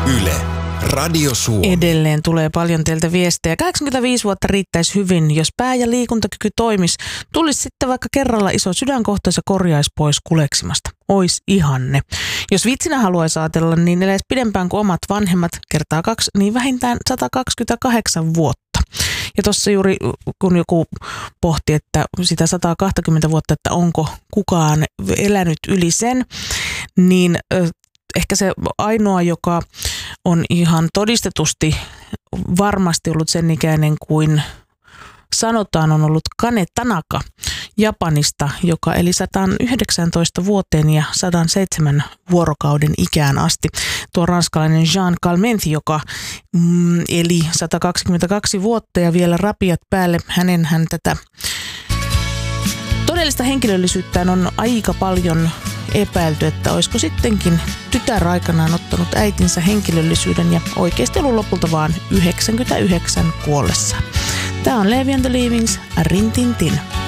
Yle, Radio Suomi. Edelleen tulee paljon teiltä viestejä. 85 vuotta riittäisi hyvin, jos pää- ja liikuntakyky toimisi. Tulisi sitten vaikka kerralla iso sydänkohtaus ja korjaisi pois kuleksimasta. Ois ihanne. Jos vitsinä haluaisi ajatella, niin eläisi pidempään kuin omat vanhemmat, kertaa 2, niin vähintään 128 vuotta. Ja tuossa juuri kun joku pohti, että sitä 120 vuotta, että onko kukaan elänyt yli sen, niin ehkä se ainoa, joka on ihan todistetusti varmasti ollut sen ikäinen kuin sanotaan, on ollut Kane Tanaka Japanista, joka eli 119 vuoteen ja 107 vuorokauden ikään asti. Tuo ranskalainen Jean Calment, joka eli 122 vuotta ja vielä rapiat päälle, hän tätä todellista henkilöllisyyttään on aika paljon epäilty, että olisiko sittenkin tytär aikanaan ottanut äitinsä henkilöllisyyden ja oikeasti ollut lopulta vaan 99 kuollessaan. Tämä on Levi and the Leavings, Rin Tin Tin.